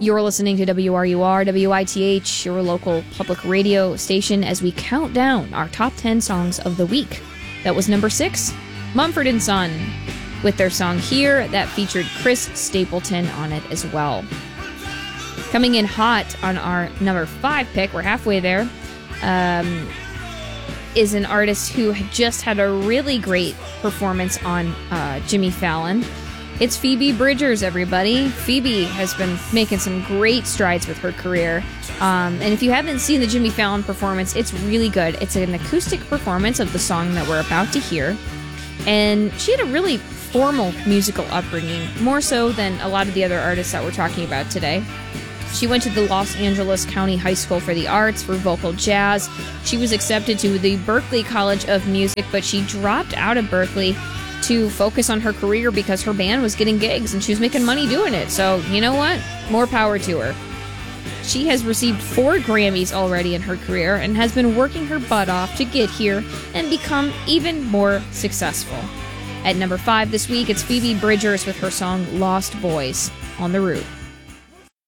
You're listening to WRUR, WITH, your local public radio station, as we count down our top 10 songs of the week. That was number 6, Mumford & Son, with their song Here, that featured Chris Stapleton on it as well. Coming in hot on our number 5 pick, we're halfway there, is an artist who just had a really great performance on Jimmy Fallon. It's Phoebe Bridgers, everybody. Phoebe has been making some great strides with her career. And if you haven't seen the Jimmy Fallon performance, it's really good. It's an acoustic performance of the song that we're about to hear. And she had a really formal musical upbringing, more so than a lot of the other artists that we're talking about today. She went to the Los Angeles County High School for the Arts for vocal jazz. She was accepted to the Berklee College of Music, but she dropped out of Berklee to focus on her career because her band was getting gigs and she was making money doing it. So, you know what? More power to her. She has received 4 Grammys already in her career and has been working her butt off to get here and become even more successful. At number 5 this week, it's Phoebe Bridgers with her song Lost Boys on The Root.